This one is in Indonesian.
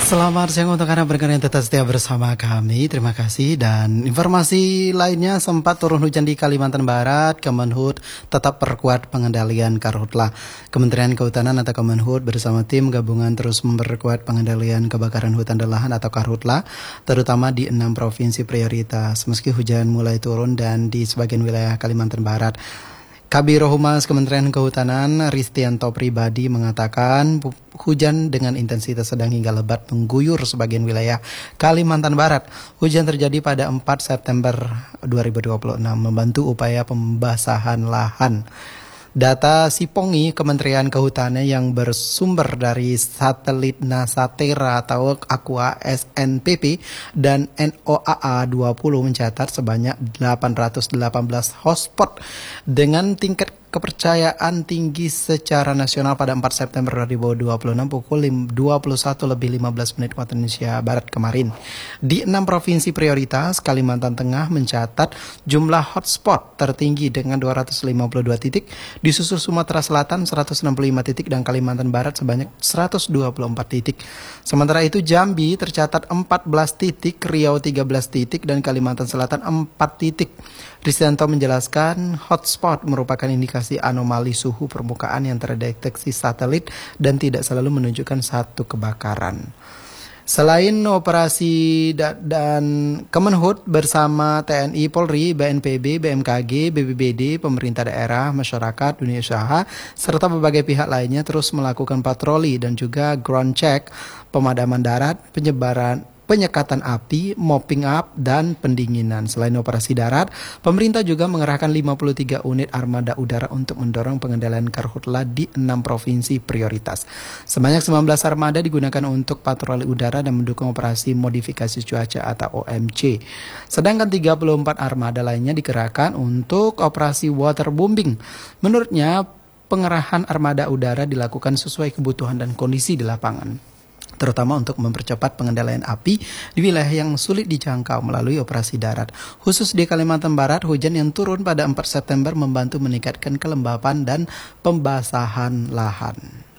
Selamat siang untuk Anda berkenan tetap setia bersama kami. Terima kasih. Dan informasi lainnya, sempat turun hujan di Kalimantan Barat. Kemenhub tetap perkuat pengendalian karhutla. Kementerian Kehutanan atau Kemenhub bersama tim gabungan terus memperkuat pengendalian kebakaran hutan dan lahan atau karhutla, terutama di 6 provinsi prioritas. Meski hujan mulai turun dan di sebagian wilayah Kalimantan Barat, Kabiro Humas Kementerian Kehutanan Ristianto Pribadi mengatakan hujan dengan intensitas sedang hingga lebat mengguyur sebagian wilayah Kalimantan Barat. Hujan terjadi pada 4 September 2026 membantu upaya pembasahan lahan. Data Sipongi Kementerian Kehutanan yang bersumber dari satelit NASA Terra atau Aqua SNPP dan NOAA 20 mencatat sebanyak 818 hotspot dengan tingkat kepercayaan tinggi secara nasional pada 4 September 2026 pukul 21:15 waktu Indonesia Barat kemarin. Di 6 provinsi prioritas, Kalimantan Tengah mencatat jumlah hotspot tertinggi dengan 252 titik, disusul Sumatera Selatan 165 titik dan Kalimantan Barat sebanyak 124 titik. Sementara itu Jambi tercatat 14 titik, Riau 13 titik dan Kalimantan Selatan 4 titik. Ristianto menjelaskan hotspot merupakan indikasi anomali suhu permukaan yang terdeteksi satelit dan tidak selalu menunjukkan satu kebakaran. Selain operasi dan Kemenhub bersama TNI, Polri, BNPB, BMKG, BPBD, pemerintah daerah, masyarakat, dunia usaha, serta berbagai pihak lainnya terus melakukan patroli dan juga ground check, pemadaman darat, penyekatan api, mopping up, dan pendinginan. Selain operasi darat, pemerintah juga mengerahkan 53 unit armada udara untuk mendorong pengendalian karhutla di 6 provinsi prioritas. Sebanyak 19 armada digunakan untuk patroli udara dan mendukung operasi modifikasi cuaca atau OMC. Sedangkan 34 armada lainnya dikerahkan untuk operasi waterbombing. Menurutnya, pengerahan armada udara dilakukan sesuai kebutuhan dan kondisi di lapangan, terutama untuk mempercepat pengendalian api di wilayah yang sulit dijangkau melalui operasi darat. Khusus di Kalimantan Barat, hujan yang turun pada 4 September membantu meningkatkan kelembapan dan pembasahan lahan.